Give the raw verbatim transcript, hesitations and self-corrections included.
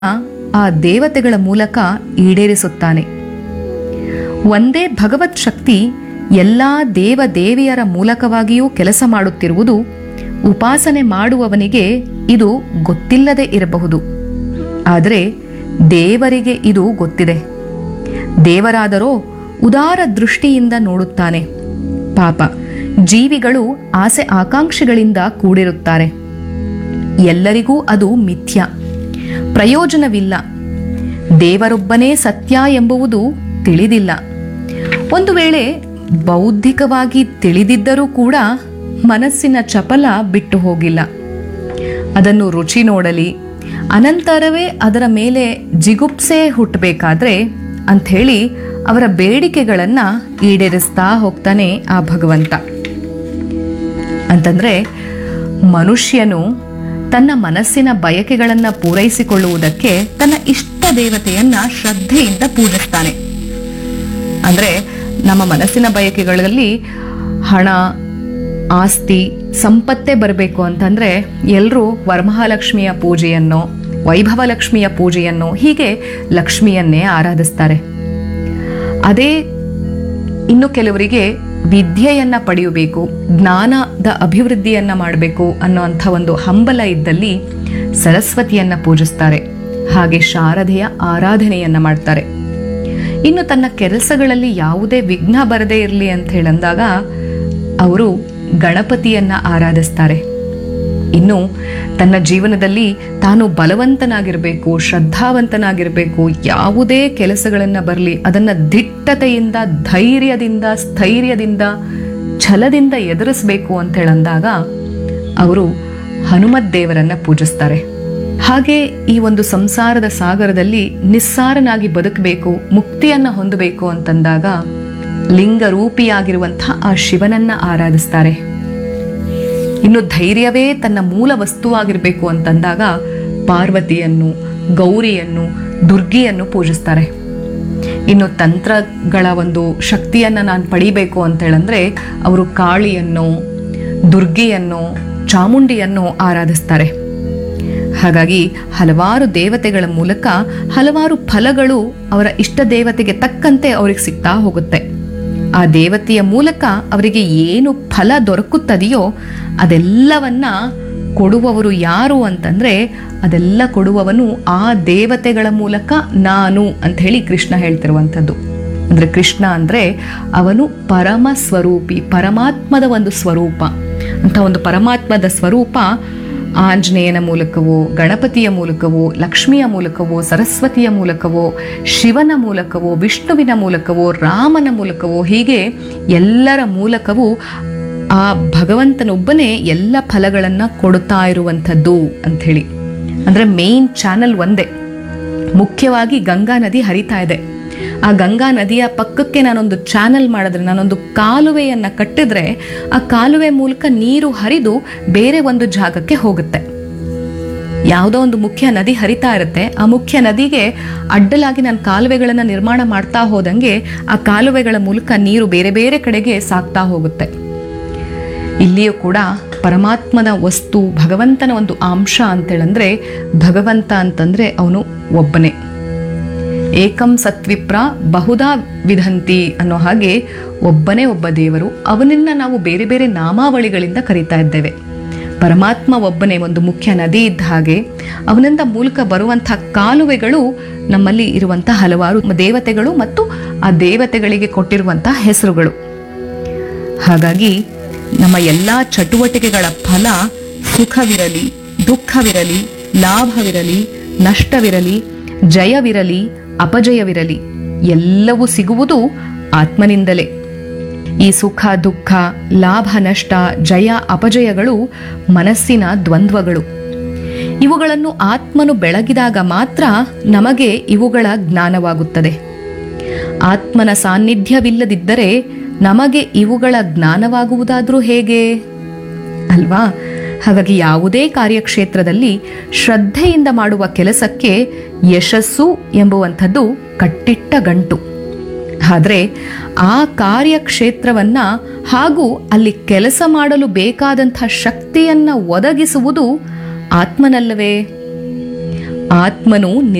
ಆ ದೇವತೆಗಳ ಮೂಲಕ ಈಡೇರಿಸುತ್ತಾನೆ. ಒಂದೇ ಭಗವತ್ ಶಕ್ತಿ ಎಲ್ಲ ದೇವ ದೇವಿಯರ ಮೂಲಕವಾಗಿಯೂ ಕೆಲಸ ಮಾಡುತ್ತಿರುವುದು ಉಪಾಸನೆ ಮಾಡುವವನಿಗೆ ಇದು ಗೊತ್ತಿಲ್ಲದೆ ಇರಬಹುದು. ಆದರೆ ದೇವರಿಗೆ ಇದು ಗೊತ್ತಿದೆ. ದೇವರಾದರೋ ಉದಾರ ದೃಷ್ಟಿಯಿಂದ ನೋಡುತ್ತಾನೆ. ಪಾಪ ಜೀವಿಗಳು ಆಸೆ ಆಕಾಂಕ್ಷೆಗಳಿಂದ ಕೂಡಿರುತ್ತಾರೆ. ಎಲ್ಲರಿಗೂ ಅದು ಮಿಥ್ಯ, ಪ್ರಯೋಜನವಿಲ್ಲ. ದೇವರೊಬ್ಬನೇ ಸತ್ಯ ಎಂಬುದು ತಿಳಿದಿಲ್ಲ. ಒಂದು ವೇಳೆ ಬೌದ್ಧಿಕವಾಗಿ ತಿಳಿದಿದ್ದರೂ ಕೂಡ ಮನಸ್ಸಿನ ಚಪಲ ಬಿಟ್ಟು ಹೋಗಿಲ್ಲ. ಅದನ್ನು ರುಚಿ ನೋಡಲಿ, ಅನಂತರವೇ ಅದರ ಮೇಲೆ ಜಿಗುಪ್ಸೆ ಹುಟ್ಟಬೇಕಾದ್ರೆ ಅಂಥೇಳಿ ಅವರ ಬೇಡಿಕೆಗಳನ್ನು ಈಡೇರಿಸ್ತಾ ಹೋಗ್ತಾನೆ ಆ ಭಗವಂತ. ಅಂತಂದ್ರೆ ಮನುಷ್ಯನು ತನ್ನ ಮನಸ್ಸಿನ ಬಯಕೆಗಳನ್ನು ಪೂರೈಸಿಕೊಳ್ಳುವುದಕ್ಕೆ ತನ್ನ ಇಷ್ಟ ದೇವತೆಯನ್ನ ಶ್ರದ್ಧೆಯಿಂದ ಪೂಜಿಸ್ತಾನೆ. ಅಂದ್ರೆ ನಮ್ಮ ಮನಸ್ಸಿನ ಬಯಕೆಗಳಲ್ಲಿ ಹಣ, ಆಸ್ತಿ, ಸಂಪತ್ತೇ ಬರಬೇಕು ಅಂತಂದ್ರೆ ಎಲ್ಲರೂ ವರಮಹಾಲಕ್ಷ್ಮಿಯ ಪೂಜೆಯನ್ನು, ವೈಭವಲಕ್ಷ್ಮಿಯ ಪೂಜೆಯನ್ನು, ಹೀಗೆ ಲಕ್ಷ್ಮಿಯನ್ನೇ ಆರಾಧಿಸ್ತಾರೆ. ಅದೇ ಇನ್ನು ಕೆಲವರಿಗೆ ವಿದ್ಯೆಯನ್ನ ಪಡೆಯಬೇಕು, ಜ್ಞಾನದ ಅಭಿವೃದ್ಧಿಯನ್ನ ಮಾಡಬೇಕು ಅನ್ನೋಂಥ ಒಂದು ಹಂಬಲ ಇದ್ದಲ್ಲಿ ಸರಸ್ವತಿಯನ್ನ ಪೂಜಿಸ್ತಾರೆ. ಹಾಗೆ ಶಾರದೆಯ ಆರಾಧನೆಯನ್ನ ಮಾಡ್ತಾರೆ. ಇನ್ನು ತನ್ನ ಕೆಲಸಗಳಲ್ಲಿ ಯಾವುದೇ ವಿಘ್ನ ಬರದೇ ಇರಲಿ ಅಂತ ಹೇಳಂದಾಗ ಅವರು ಗಣಪತಿಯನ್ನ ಆರಾಧಿಸ್ತಾರೆ. ಇನ್ನು ತನ್ನ ಜೀವನದಲ್ಲಿ ತಾನು ಬಲವಂತನಾಗಿರಬೇಕು, ಶ್ರದ್ಧಾವಂತನಾಗಿರಬೇಕು, ಯಾವುದೇ ಕೆಲಸಗಳನ್ನ ಬರಲಿ ಅದನ್ನ ದಿಟ್ಟತೆಯಿಂದ, ಧೈರ್ಯದಿಂದ, ಸ್ಥೈರ್ಯದಿಂದ, ಛಲದಿಂದ ಎದುರಿಸಬೇಕು ಅಂತ ಹೇಳಂದಾಗ ಅವರು ಹನುಮತ್ ದೇವರನ್ನ ಪೂಜಿಸ್ತಾರೆ. ಹಾಗೆ ಈ ಒಂದು ಸಂಸಾರದ ಸಾಗರದಲ್ಲಿ ನಿಸ್ಸಾರನಾಗಿ ಬದುಕಬೇಕು, ಮುಕ್ತಿಯನ್ನ ಹೊಂದಬೇಕು ಅಂತಂದಾಗ ಲಿಂಗರೂಪಿಯಾಗಿರುವಂತಹ ಆ ಶಿವನನ್ನ ಆರಾಧಿಸ್ತಾರೆ. ಇನ್ನು ಧೈರ್ಯವೇ ತನ್ನ ಮೂಲ ವಸ್ತುವಾಗಿರಬೇಕು ಅಂತಂದಾಗ ಪಾರ್ವತಿಯನ್ನು, ಗೌರಿಯನ್ನು, ದುರ್ಗಿಯನ್ನು ಪೂಜಿಸ್ತಾರೆ. ಇನ್ನು ತಂತ್ರಗಳ ಒಂದು ಶಕ್ತಿಯನ್ನ ನಾನು ಪಡಿಬೇಕು ಅಂತ ಹೇಳಂದ್ರೆ ಅವರು ಕಾಳಿಯನ್ನು, ದುರ್ಗಿಯನ್ನು, ಚಾಮುಂಡಿಯನ್ನು ಆರಾಧಿಸ್ತಾರೆ. ಹಾಗಾಗಿ ಹಲವಾರು ದೇವತೆಗಳ ಮೂಲಕ ಹಲವಾರು ಫಲಗಳು ಅವರ ಇಷ್ಟ ದೇವತೆಗೆ ತಕ್ಕಂತೆ ಅವ್ರಿಗೆ ಸಿಗ್ತಾ ಹೋಗುತ್ತೆ. ಆ ದೇವತೆಯ ಮೂಲಕ ಅವರಿಗೆ ಏನು ಫಲ ದೊರಕುತ್ತದೆಯೋ ಅದೆಲ್ಲವನ್ನ ಕೊಡುವವರು ಯಾರು ಅಂತಂದ್ರೆ ಅದೆಲ್ಲ ಕೊಡುವವನು ಆ ದೇವತೆಗಳ ಮೂಲಕ ನಾನು ಅಂತ ಹೇಳಿ ಕೃಷ್ಣ ಹೇಳ್ತಿರುವಂಥದ್ದು. ಅಂದ್ರೆ ಕೃಷ್ಣ ಅಂದ್ರೆ ಅವನು ಪರಮ ಸ್ವರೂಪಿ, ಪರಮಾತ್ಮದ ಒಂದು ಸ್ವರೂಪ. ಅಂತ ಒಂದು ಪರಮಾತ್ಮದ ಸ್ವರೂಪ ಆಂಜನೇಯನ ಮೂಲಕವೋ, ಗಣಪತಿಯ ಮೂಲಕವೋ, ಲಕ್ಷ್ಮಿಯ ಮೂಲಕವೋ, ಸರಸ್ವತಿಯ ಮೂಲಕವೋ, ಶಿವನ ಮೂಲಕವೋ, ವಿಷ್ಣುವಿನ ಮೂಲಕವೋ, ರಾಮನ ಮೂಲಕವೋ, ಹೀಗೆ ಎಲ್ಲರ ಮೂಲಕವೂ ಆ ಭಗವಂತನೊಬ್ಬನೇ ಎಲ್ಲ ಫಲಗಳನ್ನ ಕೊಡುತ್ತಾ ಇರುವಂಥದ್ದು ಅಂಥೇಳಿ. ಅಂದ್ರೆ ಮೇನ್ ಚಾನಲ್ ಒಂದೇ, ಮುಖ್ಯವಾಗಿ ಗಂಗಾ ನದಿ ಹರಿತಾ ಇದೆ. ಆ ಗಂಗಾ ನದಿಯ ಪಕ್ಕಕ್ಕೆ ನಾನೊಂದು ಚಾನಲ್ ಮಾಡಿದ್ರೆ, ನಾನೊಂದು ಕಾಲುವೆಯನ್ನ ಕಟ್ಟಿದ್ರೆ ಆ ಕಾಲುವೆ ಮೂಲಕ ನೀರು ಹರಿದು ಬೇರೆ ಒಂದು ಜಾಗಕ್ಕೆ ಹೋಗುತ್ತೆ. ಯಾವುದೋ ಒಂದು ಮುಖ್ಯ ನದಿ ಹರಿತಾ ಇರುತ್ತೆ, ಆ ಮುಖ್ಯ ನದಿಗೆ ಅಡ್ಡಲಾಗಿ ನಾನು ಕಾಲುವೆಗಳನ್ನ ನಿರ್ಮಾಣ ಮಾಡ್ತಾ ಹೋದಂಗೆ ಆ ಕಾಲುವೆಗಳ ಮೂಲಕ ನೀರು ಬೇರೆ ಬೇರೆ ಕಡೆಗೆ ಸಾಗ್ತಾ ಹೋಗುತ್ತೆ. ಇಲ್ಲಿಯೂ ಕೂಡ ಪರಮಾತ್ಮನ ವಸ್ತು, ಭಗವಂತನ ಒಂದು ಅಂಶ ಅಂತೇಳಂದ್ರೆ ಭಗವಂತ ಅಂತಂದ್ರೆ ಅವನು ಒಬ್ಬನೇ. ಏಕಂ ಸತ್ವಿಪ್ರ ಬಹುಧಾ ವಿಧಂತಿ ಅನ್ನೋ ಹಾಗೆ ಒಬ್ಬನೇ ಒಬ್ಬ ದೇವರು. ಅವನನ್ನ ನಾವು ಬೇರೆ ಬೇರೆ ನಾಮಾವಳಿಗಳಿಂದ ಕರೀತಾ ಇದ್ದೇವೆ. ಪರಮಾತ್ಮ ಒಬ್ಬನೇ ಒಂದು ಮುಖ್ಯ ನದಿ ಇದ್ದ ಹಾಗೆ ಅವನಿಂದ ಮೂಲಕ ಬರುವಂತಹ ಕಾಲುವೆಗಳು ನಮ್ಮಲ್ಲಿ ಇರುವಂತಹ ಹಲವಾರು ದೇವತೆಗಳು ಮತ್ತು ಆ ದೇವತೆಗಳಿಗೆ ಕೊಟ್ಟಿರುವಂತಹ ಹೆಸರುಗಳು. ಹಾಗಾಗಿ ನಮ್ಮ ಎಲ್ಲಾ ಚಟುವಟಿಕೆಗಳ ಫಲ ಸುಖವಿರಲಿ, ದುಃಖವಿರಲಿ, ಲಾಭವಿರಲಿ, ನಷ್ಟವಿರಲಿ, ಜಯವಿರಲಿ, ಅಪಜಯವಿರಲಿ, ಎಲ್ಲವೂ ಸಿಗುವುದು ಆತ್ಮನಿಂದಲೇ. ಈ ಸುಖ ದುಃಖ, ಲಾಭ ನಷ್ಟ, ಜಯ ಅಪಜಯಗಳು ಮನಸ್ಸಿನ ದ್ವಂದ್ವಗಳು. ಇವುಗಳನ್ನು ಆತ್ಮನು ಬೆಳಗಿದಾಗ ಮಾತ್ರ ನಮಗೆ ಇವುಗಳ ಜ್ಞಾನವಾಗುತ್ತದೆ. ಆತ್ಮನ ಸಾನ್ನಿಧ್ಯವಿಲ್ಲದಿದ್ದರೆ ನಮಗೆ ಇವುಗಳ ಜ್ಞಾನವಾಗುವುದಾದ್ರೂ ಹೇಗೆ ಅಲ್ವಾ? ಹಾಗಾಗಿ ಯಾವುದೇ ಕಾರ್ಯಕ್ಷೇತ್ರದಲ್ಲಿ ಶ್ರದ್ಧೆಯಿಂದ ಮಾಡುವ ಕೆಲಸಕ್ಕೆ ಯಶಸ್ಸು ಎಂಬುವಂಥದ್ದು ಕಟ್ಟಿಟ್ಟ ಗಂಟು. ಆದರೆ ಆ ಕಾರ್ಯಕ್ಷೇತ್ರವನ್ನ ಹಾಗೂ ಅಲ್ಲಿ ಕೆಲಸ ಮಾಡಲು ಬೇಕಾದಂಥ ಶಕ್ತಿಯನ್ನ ಒದಗಿಸುವುದು ಆತ್ಮನಲ್ಲವೇ? ಆತ್ಮನು